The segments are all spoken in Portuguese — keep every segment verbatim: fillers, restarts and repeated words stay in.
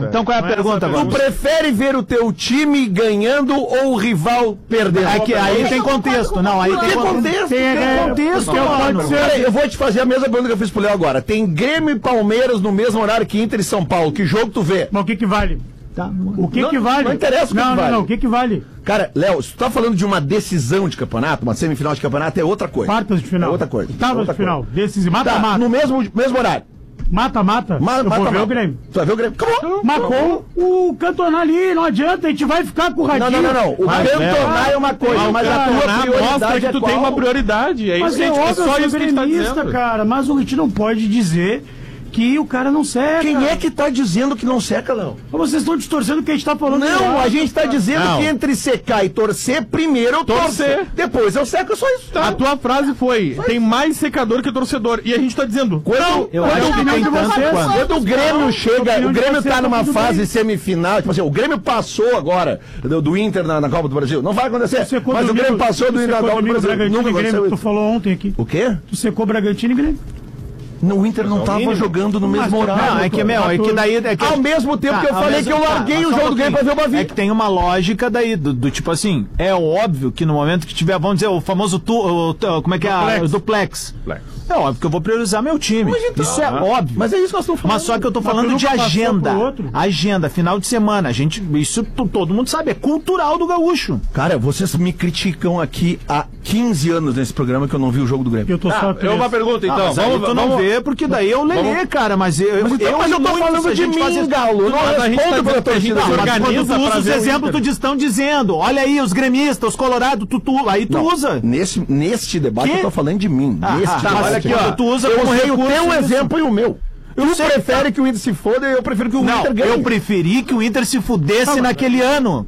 Então qual é a pergunta agora? Tu prefere ver o teu time ganhando ou o rival perdendo? Aqui, aí tem contexto. Não, aí tem contexto. Tem contexto, mano. Peraí, eu vou te fazer a mesma pergunta que eu fiz pro Léo agora. Tem Grêmio e Palmeiras no mesmo horário que Inter e São Paulo. Que jogo tu vê? Mas o que que vale? Tá. O que Não- que vale? não interessa o que não, que não, vale. Não, o que que vale? Cara, Léo, se tu tá falando de uma decisão de campeonato, uma semifinal de campeonato, é outra coisa. Quartas de final. É outra coisa. Oitavas outra de final. coisa. Desses Tá, mata-mata. no mesmo, mesmo horário. Mata-mata. Ma- Eu vou mata, ver mata. o Grêmio. Tu vai ver o Grêmio. Acabou. Marcou o Cantonar ali, não adianta, a gente vai ficar com o radinho. Não, não, não, não. O Mas, cantonar é uma coisa, mas a tua Cantonar mostra prioridade que é tu qual? tem uma prioridade. É Mas isso que é a gente, é óbvio, só eu sou isso que a gente tá gremista, dizendo. cara, mas a gente não pode dizer que o cara não seca. Quem é que tá dizendo que não seca, Léo? Vocês estão distorcendo o que a gente tá falando. Não, a gente tá dizendo Não. que entre secar e torcer, primeiro eu Torcer. torcer. Depois eu seco, é só isso. A tua frase foi, tem mais secador que torcedor. E a gente tá dizendo, Quando, Eu quando acho o que Grêmio- tem tanto quando- quanto. quando o Grêmio chega, opinião o de Grêmio vocês, tá numa tudo fase bem. semifinal, tipo assim, o Grêmio passou agora do, do Inter na, na Copa do Brasil. Não vai acontecer. Secou Mas o domingo- Grêmio passou do tu Inter na secou Copa do domingo Brasil. Bragantino Nunca e Grêmio, aconteceu tu isso. falou ontem aqui. O quê? Tu secou Bragantino e Grêmio. No, o Inter não tava jogando no mesmo horário. Não, é que, meu, é que daí... É que Ao mesmo tempo que eu Tá, ao falei mesmo- que eu tá, larguei mas o só jogo um do Grêmio pra ver o Bavi. É que tem uma lógica daí, do, do tipo assim, é óbvio que no momento que tiver, vamos dizer, o famoso tu, o, tu- como é que é? Duplex. A, o duplex. Duplex. É óbvio que eu vou priorizar meu time. então- Isso é óbvio. Mas é isso que nós estamos falando. Mas só que eu tô Mas falando tu de nunca passou agenda. por outro? Agenda, final de semana. A gente, isso to- todo mundo sabe, é cultural do gaúcho. Cara, vocês me criticam aqui há quinze anos nesse programa que eu não vi o jogo do Grêmio. Eu tô só Ah, eu uma pergunta então. Ah, mas aí vamos, tu não vamos, vê, porque daí eu lelê, cara, mas eu, Mas, então, eu, mas eu tô muito, se falando a de gente mim, faz- Galo. Eu não Mas a gente tá respondo pela dizendo que a gente torcida. se Mas organiza Quando tu pra usa os ver o exemplos, Inter. tu estão dizendo, olha aí, os gremistas, os colorados, tu, tu, aí tu Não, usa. Nesse, neste debate Que? eu tô falando de mim. Ah, neste ah, debate. mas Olha aqui, ó. tu usa eu como usei o recurso teu isso. exemplo e o meu. Eu Tu sei, prefere que o Inter se foda e eu prefiro que o Não, Inter ganhe. eu preferi que o Inter se fudesse naquele ano.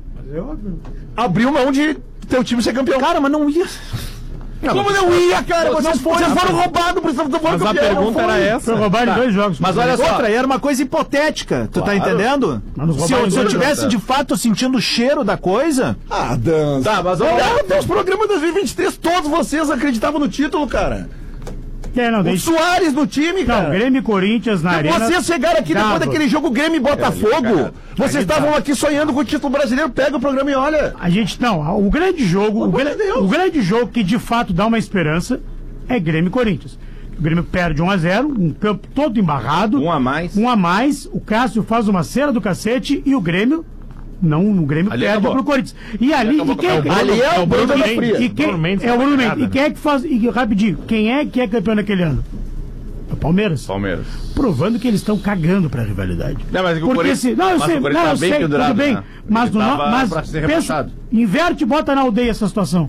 Abriu mão de teu time ser campeão. Cara, mas não ia. Como não ia, cara? Não Vocês, foi, vocês rapaz. foram roubados por isso que Mas a pergunta era essa. Foi roubado em dois jogos. Mas olha só, outra, era uma coisa hipotética, tu tá entendendo? Mas nos Se roubaram eu, se eu dois, tivesse de fato sentindo o cheiro da coisa, Ah, dança. Tá, mas Não, vamos lá. Deus, programa dois mil e vinte e três, todos vocês acreditavam no título, cara. É, não, O deixa. Soares no time, Não, cara. Grêmio e Corinthians na arena. Vocês chegaram aqui depois Dava. daquele jogo Grêmio e Botafogo. Vocês estavam dava. aqui sonhando com o título brasileiro. Pega o programa e olha. A gente, não, o grande jogo, o, amor gra- de Deus. o grande jogo que de fato dá uma esperança é Grêmio e Corinthians. O Grêmio perde um a zero, um campo todo embarrado. Um a mais. Um a mais, o Cássio faz uma cera do cacete e o Grêmio, não, o Grêmio Ali perde acabou. pro Corinthians. E ali, e quem, É o Bruno- Ali é o Bruno da e Fria. quem, Bruno Mendes é o Bruno tá Mendes. cagada, E quem é que faz, e rapidinho, quem é que é campeão naquele ano? É o Palmeiras. Palmeiras. Provando que eles estão cagando pra rivalidade. Não, mas o Porque Corinthians- se, não, eu mas sei, o Corinthians não, tá eu bem sei, pendurado, tudo bem, né? mas, Ele no, tava mas pra ser pensa, rebaixado. inverte e bota na aldeia essa situação.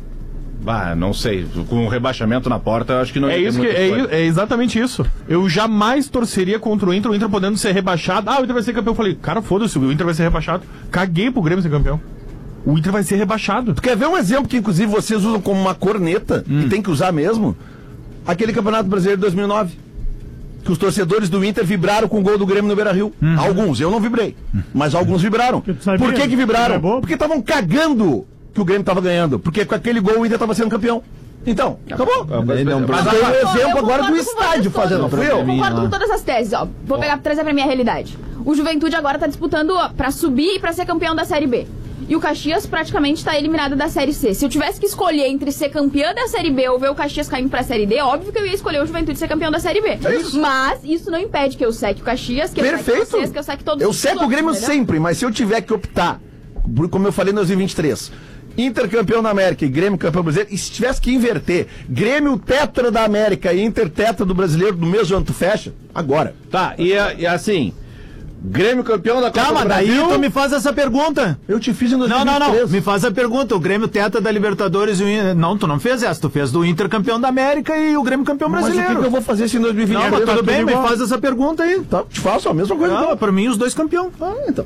Bah, não sei. Com o rebaixamento na porta, eu acho que não É ia ter isso que muita é, coisa. é exatamente isso. Eu jamais torceria contra o Inter, o Inter podendo ser rebaixado. Ah, o Inter vai ser campeão. Eu falei, cara, foda-se, o Inter vai ser rebaixado. Caguei pro Grêmio ser campeão. O Inter vai ser rebaixado. Tu quer ver um exemplo que inclusive vocês usam como uma corneta e tem que usar mesmo? Aquele Campeonato Brasileiro de dois mil e nove. Que os torcedores do Inter vibraram com o gol do Grêmio no Beira-Rio. Alguns, eu não vibrei. Mas alguns vibraram. tu sabia? Por que que vibraram? É bom. Porque estavam cagando que o Grêmio estava ganhando. Porque com aquele gol o Inter estava sendo campeão. Então, acabou. Ele não Mas precisa- tem um Eu exemplo agora do concordo com estádio vocês fazendo. todos. Fui Eu eu? concordo com todas as teses, ó. Vou pegar, trazer pra minha realidade. O Juventude agora tá disputando ó, pra subir e pra ser campeão da Série B. E o Caxias praticamente tá eliminado da Série C. Se eu tivesse que escolher entre ser campeã da Série B ou ver o Caxias caindo pra Série D, óbvio que eu ia escolher o Juventude ser campeão da Série B. É isso. Mas isso não impede que eu seque o Caxias, que eu Perfeito. seque vocês, que eu seque todos Eu os seco o outros, Grêmio entendeu? sempre, mas se eu tiver que optar, por- como eu falei em dois mil e vinte e três, Inter campeão da América e Grêmio campeão brasileiro, e se tivesse que inverter, Grêmio tetra da América e Inter tetra do brasileiro no mesmo ano, tu fecha? Agora. Tá, e, e assim, Grêmio campeão da Copa Calma, do daí Brasil. tu me faz essa pergunta. Eu te fiz em dois mil Não, e vinte e não, três. não. Me faz a pergunta. O Grêmio teta da Libertadores e o Inter... Não, tu não fez essa. Tu fez do Inter campeão da América e o Grêmio campeão Mas o brasileiro. que, que eu vou fazer se em dois mil e vinte e Não, três mas tudo bem, me igual? faz essa pergunta aí. Tá, te faço a mesma coisa. Não, então. pra mim, os dois campeão. Ah, então.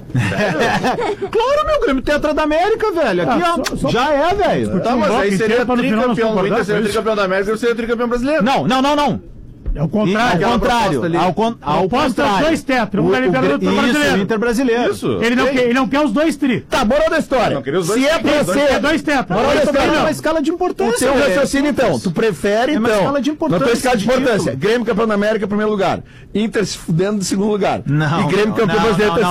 Claro, meu, Grêmio tetra da América, velho. Aqui, Ah, ó. só- só- Já é, velho. Tá, mas bloco aí seria inteiro pra no final nós tricampeão. O concordar Inter seria com isso. tricampeão da América e eu seria tricampeão brasileiro. Não, não, não, não. É o contrário. Ao contrário. proposta ali. Ao, con ao Proposta contrário. dois tetras, um O- da o Libertadores, outro Grê- Isso, brasileiro. o Inter brasileiro. Isso. Ele não, Ei. quer, ele não quer os dois tri. Tá, moral da história. Não, queria os dois Se é tetas, pra dois ser... tetas, dois tetas. Moral da Dois história, tetas, não. É uma escala de O importância. teu velho. raciocínio, então, tu prefere, É uma então, escala de na tua importância escala de de importância, título. Grêmio campeão da América, primeiro lugar, Inter se fudendo em segundo lugar, Não, e Grêmio não, campeão não, brasileiro, não,